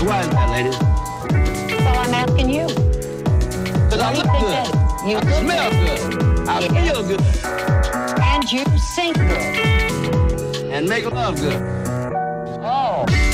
Why is that, ladies? Well, I'm asking you. Because I look good. You I smell good. I feel good. And you sing good. And make love good. Oh.